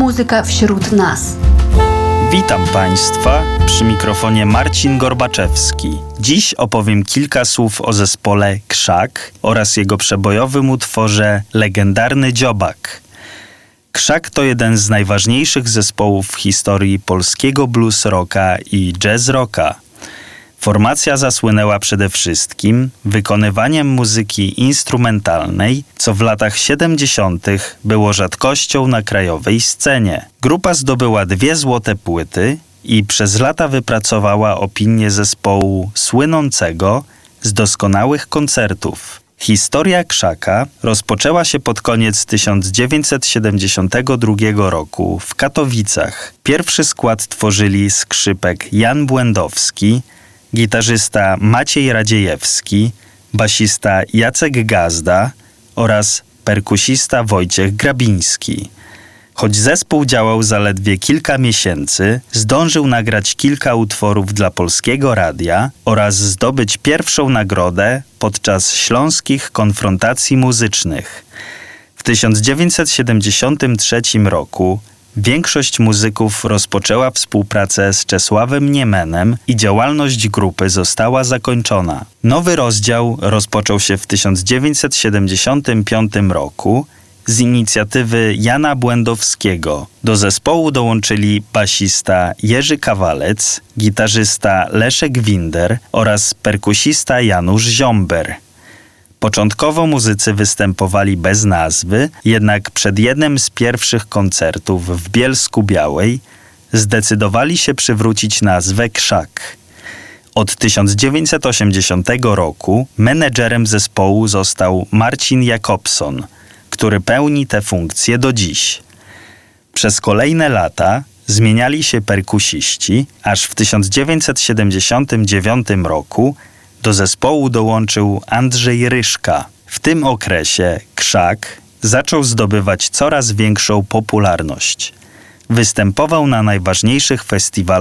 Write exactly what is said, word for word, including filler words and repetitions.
Muzyka wśród nas. Witam Państwa, przy mikrofonie Marcin Gorbaczewski. Dziś opowiem kilka słów o zespole Krzak oraz jego przebojowym utworze Legendarny Dziobak. Krzak to jeden z najważniejszych zespołów w historii polskiego blues rocka i jazz rocka. Formacja zasłynęła przede wszystkim wykonywaniem muzyki instrumentalnej, co w latach siedemdziesiątych było rzadkością na krajowej scenie. Grupa zdobyła dwie złote płyty i przez lata wypracowała opinię zespołu słynącego z doskonałych koncertów. Historia Krzaka rozpoczęła się pod koniec tysiąc dziewięćset siedemdziesiątego drugiego roku w Katowicach. Pierwszy skład tworzyli skrzypek Jan Błędowski, gitarzysta Maciej Radziejewski, basista Jacek Gazda oraz perkusista Wojciech Grabiński. Choć zespół działał zaledwie kilka miesięcy, zdążył nagrać kilka utworów dla Polskiego Radia oraz zdobyć pierwszą nagrodę podczas śląskich konfrontacji muzycznych. W tysiąc dziewięćset siedemdziesiątym trzecim roku większość muzyków rozpoczęła współpracę z Czesławem Niemenem i działalność grupy została zakończona. Nowy rozdział rozpoczął się w tysiąc dziewięćset siedemdziesiątym piątym roku z inicjatywy Jana Błędowskiego. Do zespołu dołączyli basista Jerzy Kawalec, gitarzysta Leszek Winder oraz perkusista Janusz Ziomber. Początkowo muzycy występowali bez nazwy, jednak przed jednym z pierwszych koncertów w Bielsku-Białej zdecydowali się przywrócić nazwę Krzak. Od tysiąc dziewięćset osiemdziesiątego roku menedżerem zespołu został Marcin Jakobson, który pełni tę funkcję do dziś. Przez kolejne lata zmieniali się perkusiści, aż w tysiąc dziewięćset siedemdziesiątym dziewiątym roku do zespołu dołączył Andrzej Ryszka. W tym okresie Krzak zaczął zdobywać coraz większą popularność. Występował na najważniejszych festiwalach